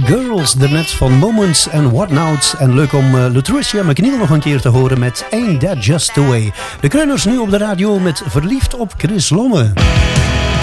Girls, daarnet van Moments en Whatnauts. En leuk om Latricia McNeil nog een keer te horen met Ain't That Just The Way. De Kreuners nu op de radio met Verliefd op Chris Lomme.